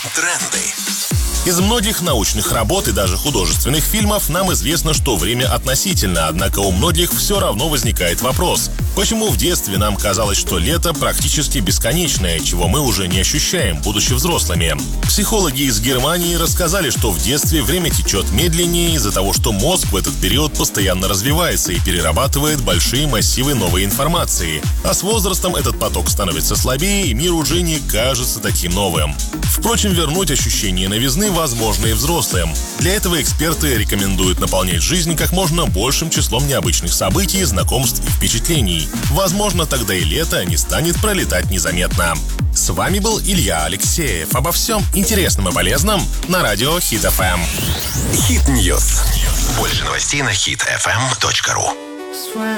Тренды. Из многих научных работ и даже художественных фильмов нам известно, что время относительно, однако у многих все равно возникает вопрос: почему в детстве нам казалось, что лето практически бесконечное, чего мы уже не ощущаем, будучи взрослыми? Психологи из Германии рассказали, что в детстве время течет медленнее из-за того, что мозг в этот период постоянно развивается и перерабатывает большие массивы новой информации. А с возрастом этот поток становится слабее, и мир уже не кажется таким новым. Впрочем, вернуть ощущение новизны возможно и взрослым. Для этого эксперты рекомендуют наполнять жизнь как можно большим числом необычных событий, знакомств и впечатлений. Возможно, тогда и лето не станет пролетать незаметно. С вами был Илья Алексеев. Обо всем интересном и полезном на радио Hit FM. Hit News. Больше новостей на hitfm.ru.